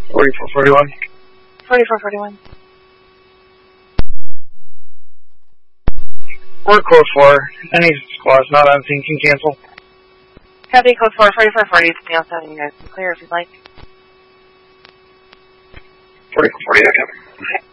4441. 4441. Word code 4. Any squads not on scene can cancel. Copy code 4, 4440. It's the outside. You guys can clear if you'd like. 4440, I can. Okay.